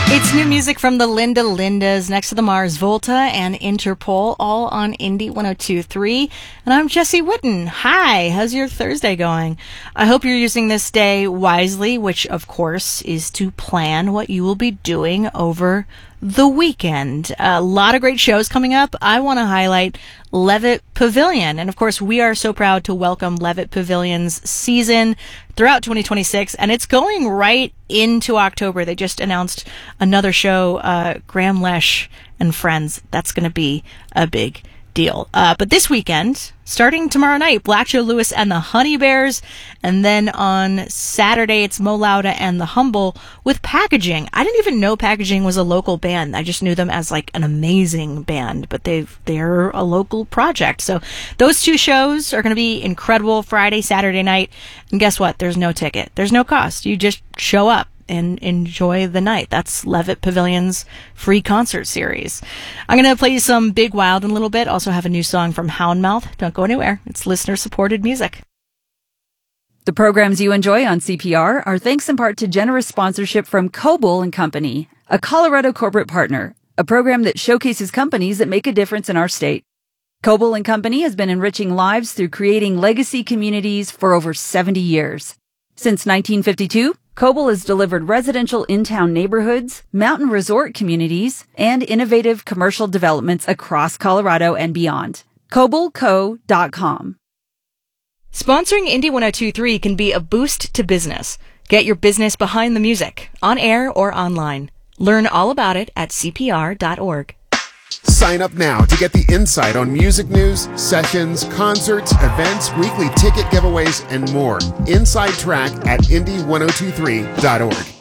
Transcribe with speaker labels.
Speaker 1: It's new music from the Linda Lindas, Next to the Mars Volta, and Interpol, all on Indie 102.3. And I'm Jesse Witten. Hi, how's your Thursday going? I hope you're using this day wisely, which, of course, is to plan what you will be doing over the weekend. A lot of great shows coming up. I want to highlight Levitt Pavilion. And of course, we are so proud to welcome Levitt Pavilion's season throughout 2026. And it's going right into October. They just announced another show, Graham Lesh and Friends. That's going to be a big deal. But this weekend, starting tomorrow night, Black Joe Lewis and the Honey Bears. And then on Saturday, it's Mo Lauda and the Humble with Packaging. I didn't even know Packaging was a local band. I just knew them as like an amazing band, but they're a local project. So those two shows are going to be incredible Friday, Saturday night. And guess what? There's no ticket. There's no cost. You just show up and enjoy the night. That's Levitt Pavilion's free concert series. I'm going to play you some Big Wild in a little bit. Also have a new song from Houndmouth. Don't go anywhere. It's listener-supported music.
Speaker 2: The programs you enjoy on CPR are thanks in part to generous sponsorship from Coble & Company, a Colorado corporate partner, a program that showcases companies that make a difference in our state. Coble & Company has been enriching lives through creating legacy communities for over 70 years. Since 1952, Coble has delivered residential in-town neighborhoods, mountain resort communities, and innovative commercial developments across Colorado and beyond. CobleCo.com.
Speaker 1: Sponsoring Indie 102.3 can be a boost to business. Get your business behind the music, on air or online. Learn all about it at cpr.org.
Speaker 3: Sign up now to get the insight on music news, sessions, concerts, events, weekly ticket giveaways, and more. Inside Track at indie1023.org.